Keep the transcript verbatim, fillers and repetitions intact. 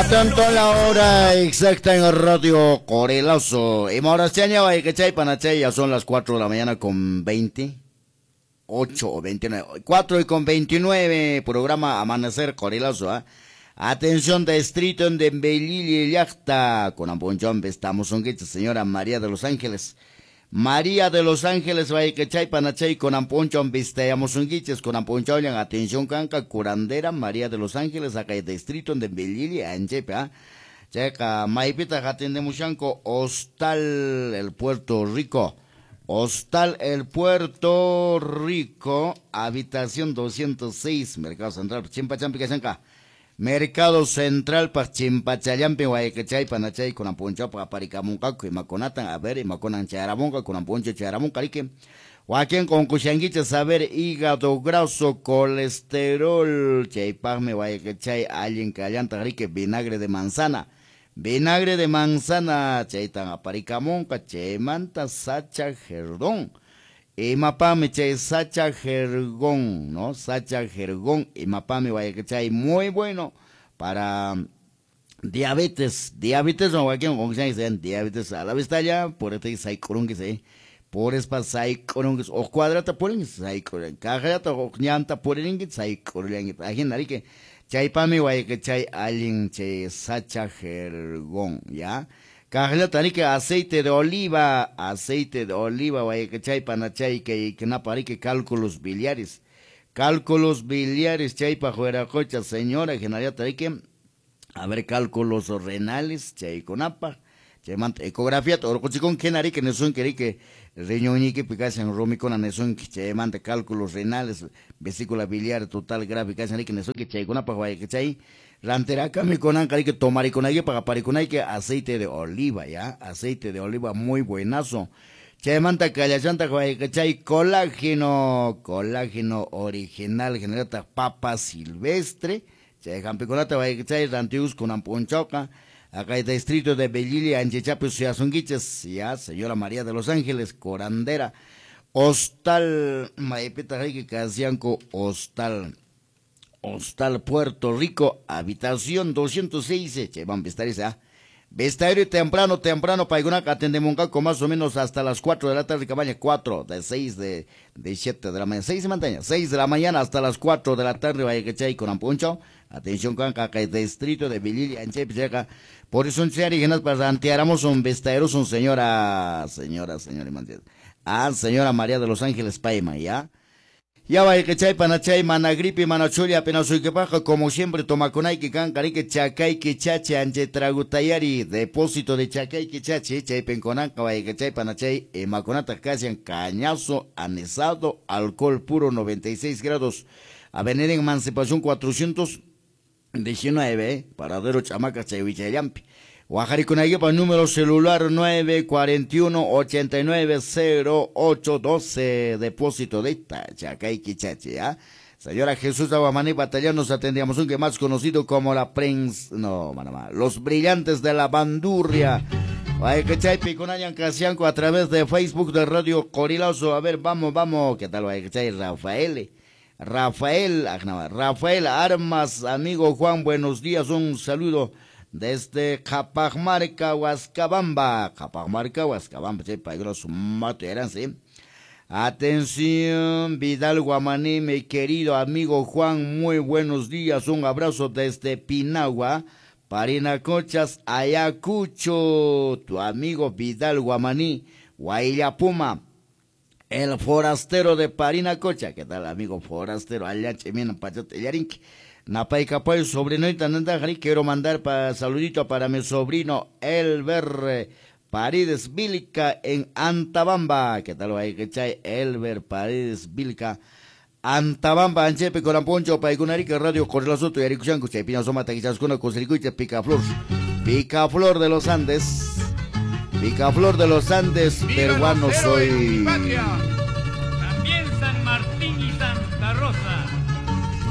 Atento a la hora exacta en el Radio Corelazo. Y ahora se añade que chay panachay, ya son las cuatro de la mañana con veinte, ocho o veintinueve, cuatro y con veintinueve, programa Amanecer Corelazo. ¿eh? Atención de distrito en Dembelili Yachta, con Amponchón, estamos en señora María de los Ángeles. María de los Ángeles, vaya que chay panachay con amponchón vistayamos un guiches con amponchón en atención canca curandera María de los Ángeles acá el distrito de Belili anchepa checa maipita atendemos chanco Hostal el Puerto Rico Hostal el Puerto Rico habitación doscientos seis Mercado Central chimpa champica chanca Mercado Central para Chimpachayampi, Guayachay, Panachay, con Amponcho, para Paricamunca, y Maconatan, a ver, y Maconan Charamonca, con Amponcho Charamonca, Carique. Joaquín con Cuchanguicha, saber, hígado graso, colesterol, Chaypagme, Guayachay, alguien callanta, Carique, vinagre de manzana. Vinagre de manzana, Chaytan, a Paricamonca, Chaymanta, Sacha, Gerdón. Y mapame chay sacha jergón, ¿no? Sacha jergón y mapame vaya que chay muy bueno para diabetes, diabetes no guaquén con que sean diabetes a la vista ya por este saicorón que se por espa saicorón que o cuadrata por en saicorón, cajata o ñanta por en que saicorón, ajena que chay pame vaya que chay alguien chay sacha jergón, ¿ya? Cajela que aceite de oliva, aceite de oliva, vaya que chay panachay, que que na pari que cálculos biliares, cálculos biliares, chay pa juera cocha, señora, general tarique, a ver cálculos renales, chay conapa, chay manta, ecografía, todo coche con que nari que no son que que reñoñi que picas en romi con aneson que chay manta cálculos renales, vesícula biliar total gráfica, nari que no son que chay conapa, vaya que chay Ranteraca mi conan cari que tomar y con ahí para pariconay que aceite de oliva, ya, aceite de oliva muy buenazo. Chay manta callachanta que chay colágeno, colágeno original, generata papa silvestre, chay campiconata que chay rantius con amponchoca, acá el distrito de Belili, Anchechapes y Azunguiches, ya, señora María de los Ángeles, corandera, hostal, maipita que casianco, hostal. Hostal Puerto Rico, habitación doscientos seis, che, van vestario, ¿ah? Vestario temprano, temprano, paiguna, atendemos con más o menos hasta las cuatro de la tarde, cabaña, cuatro, de seis, de, de siete de la mañana, seis de montaña, seis de la mañana hasta las cuatro de la tarde, vaya que chay con amponcho, atención con acá, el distrito de Bilili, Anchepichaca, por eso, en serio, para anteáramos un vestario, son señora, señora, señora, ah, señora María de los Ángeles Paima, ¿ya? Ya va que chay panachay managripi manachulia apenas soy que baja como siempre tomaconay que can carique chacay que chache anje tragutayari depósito de chacay que chache chay penconanca va que chay panachay e maconata casian cañazo anesado alcohol puro noventa y seis grados avenida Emancipación cuatrocientos diecinueve paradero Chamaca Chayhuichayampi Guajari con ahí para número celular nueve cuatro uno ocho nueve cero ocho uno dos, depósito de esta, Chacay Quichache, ¿ah? Señora Jesús Aguamaní Batallón, nos atendíamos un que más conocido como la prensa, no, manama, los brillantes de la bandurria. Vaya que chay piconayan casianco a través de Facebook de Radio Corelazo. A ver, vamos, vamos, ¿qué tal vaya que chay? Rafael, Rafael, Rafael Armas, amigo Juan, buenos días, un saludo. Desde Capamarca, Huascabamba, Capamarca, Huascabamba, che, paigros su mato eran, sí. Atención, Vidal Guamaní, mi querido amigo Juan, muy buenos días, un abrazo desde Pinagua, Parinacochas, Ayacucho, tu amigo Vidal Guamaní, Guayapuma, el forastero de Parinacocha, ¿qué tal amigo forastero? Allá, chemina, pachote, yarinque. Napay Capoy, sobrino y tananda, quiero mandar para saludito para mi sobrino Elber Paredes Vilca en Antabamba. ¿Qué tal hay que chay? Elber Paredes Vilca, Antabamba, Anchepe, Coramponcho, Paigunarica, Radio Corelazo, y Aricuchanco, Chaypina Soma, Taquichascuna, Cosericucha, Picaflor, Picaflor de los Andes, Picaflor de los Andes, peruano soy.